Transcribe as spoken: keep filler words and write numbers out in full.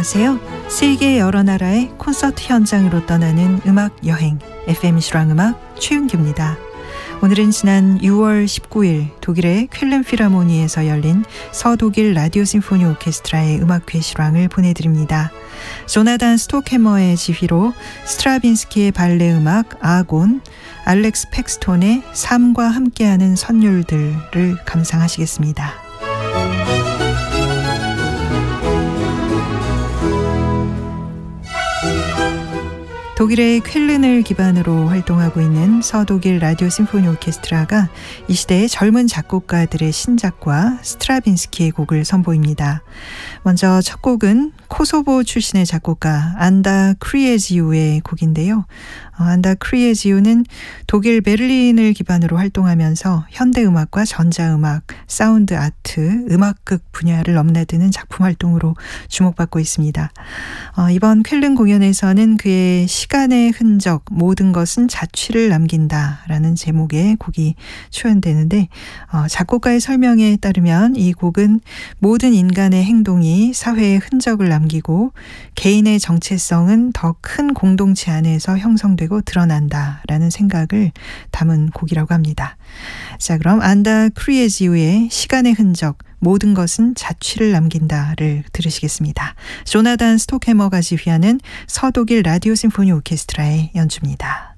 안녕하세요. 세계 여러 나라의 콘서트 현장으로 떠나는 음악 여행 에프엠 실황음악 최윤규입니다. 오늘은 지난 유월 십구일 독일의 쾰른 필하모니에서 열린 서독일 라디오 심포니 오케스트라의 음악회 실황을 보내드립니다. 조나단 스톡해머의 지휘로 스트라빈스키의 발레 음악 아곤, 알렉스 팩스톤의 삶과 함께하는 선율들을 감상하시겠습니다. 독일의 쾰른을 기반으로 활동하고 있는 서독일 라디오 심포니 오케스트라가 이 시대의 젊은 작곡가들의 신작과 스트라빈스키의 곡을 선보입니다. 먼저 첫 곡은 코소보 출신의 작곡가 안다 크리에지우의 곡인데요. 어, 안다 크리에지우는 독일 베를린을 기반으로 활동하면서 현대음악과 전자음악, 사운드 아트, 음악극 분야를 넘나드는 작품 활동으로 주목받고 있습니다. 어, 이번 쾰른 공연에서는 그의 시간의 흔적, 모든 것은 자취를 남긴다라는 제목의 곡이 초연되는데 어, 작곡가의 설명에 따르면 이 곡은 모든 인간의 행동이 사회의 흔적을 남기고 개인의 정체성은 더 큰 공동체 안에서 형성되고 드러난다라는 생각을 담은 곡이라고 합니다. 자, 그럼 안다 크리에지우의 시간의 흔적, 모든 것은 자취를 남긴다를 들으시겠습니다. 조나단 스톡해머가 지휘하는 서독일 라디오 심포니 오케스트라의 연주입니다.